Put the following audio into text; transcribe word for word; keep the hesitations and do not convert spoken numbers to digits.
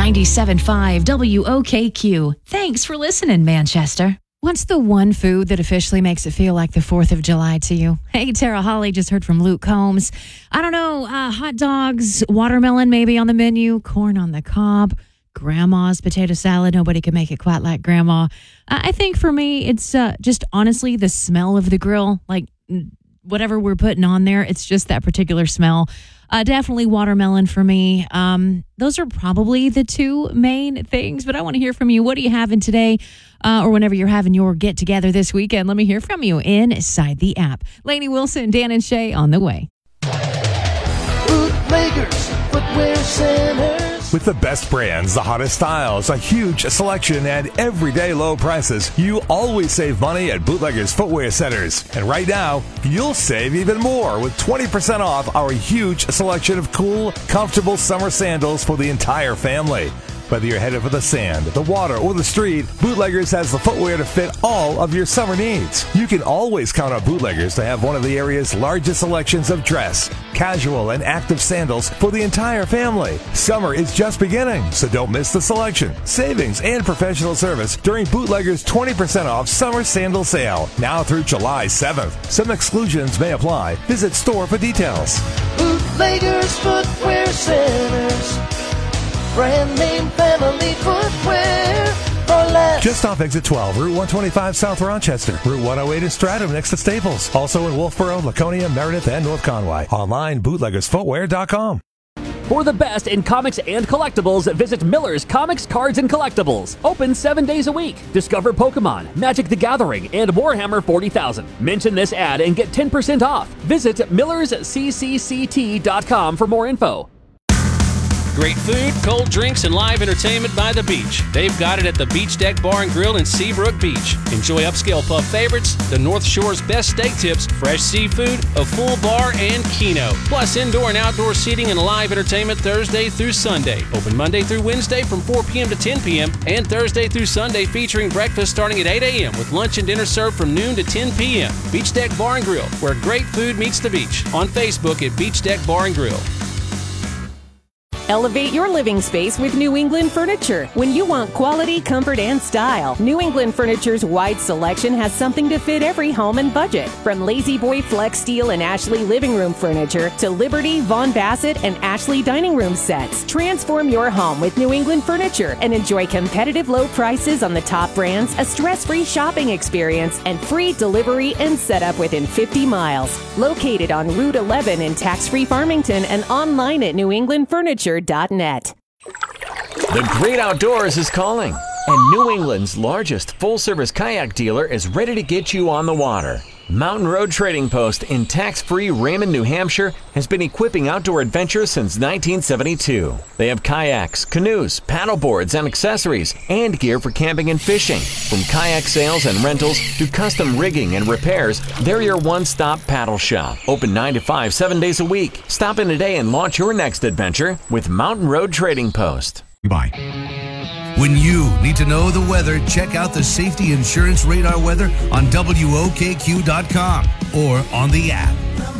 ninety-seven point five W O K Q. Thanks for listening, Manchester. What's the one food that officially makes it feel like the fourth of July to you? Hey, Tara Holly just heard from Luke Combs. I don't know, uh, hot dogs, watermelon maybe on the menu, corn on the cob, grandma's potato salad. Nobody can make it quite like grandma. Uh, I think for me, it's uh, just honestly the smell of the grill. Like whatever we're putting on there, it's just that particular smell. Uh, definitely watermelon for me. Um, those are probably the two main things, but I want to hear from you. What are you having today uh, or whenever you're having your get-together this weekend? Let me hear from you inside the app. Lainey Wilson, Dan and Shay on the way. Bootleggers, footwear centers. With the best brands, the hottest styles, a huge selection, and everyday low prices, you always save money at Bootleggers Footwear Centers. And right now, you'll save even more with twenty percent off our huge selection of cool, comfortable summer sandals for the entire family. Whether you're headed for the sand, the water, or the street, Bootleggers has the footwear to fit all of your summer needs. You can always count on Bootleggers to have one of the area's largest selections of dress, casual, and active sandals for the entire family. Summer is just beginning, so don't miss the selection, savings, and professional service during Bootleggers' twenty percent off summer sandal sale, now through July seventh. Some exclusions may apply. Visit store for details. Bootleggers Footwear Centers. Brand name family footwear for less. Just off exit twelve, Route one twenty-five South Rochester, Route one oh eight in Stratham next to Staples. Also in Wolfboro, Laconia, Meredith, and North Conway. Online, bootleggers footwear dot com. For the best in comics and collectibles, visit Miller's Comics, Cards, and Collectibles. Open seven days a week. Discover Pokemon, Magic the Gathering, and Warhammer forty thousand. Mention this ad and get ten percent off. Visit millers c c c t dot com for more info. Great food, cold drinks, and live entertainment by the beach. They've got it at the Beach Deck Bar and Grill in Seabrook Beach. Enjoy upscale pub favorites, the North Shore's best steak tips, fresh seafood, a full bar, and Keno. Plus indoor and outdoor seating and live entertainment Thursday through Sunday. Open Monday through Wednesday from four p.m. to ten p.m. and Thursday through Sunday featuring breakfast starting at eight a.m. with lunch and dinner served from noon to ten p.m. Beach Deck Bar and Grill, where great food meets the beach. On Facebook at Beach Deck Bar and Grill. Elevate your living space with New England Furniture. When you want quality, comfort, and style, New England Furniture's wide selection has something to fit every home and budget. From Lazy Boy Flex Steel and Ashley living room furniture to Liberty, Von Bassett, and Ashley dining room sets. Transform your home with New England Furniture and enjoy competitive low prices on the top brands, a stress-free shopping experience, and free delivery and setup within fifty miles. Located on Route eleven in tax-free Farmington and online at new england furniture dot net. The great outdoors is calling, and New England's largest full-service kayak dealer is ready to get you on the water. Mountain Road Trading Post in tax-free Raymond, New Hampshire has been equipping outdoor adventurers since nineteen seventy-two. They have kayaks, canoes, paddleboards, and accessories, and gear for camping and fishing. From kayak sales and rentals to custom rigging and repairs, they're your one-stop paddle shop. Open nine to five, seven days a week. Stop in today and launch your next adventure with Mountain Road Trading Post. Bye. When you need to know the weather, check out the Safety Insurance Radar weather on W O K Q dot com or on the app.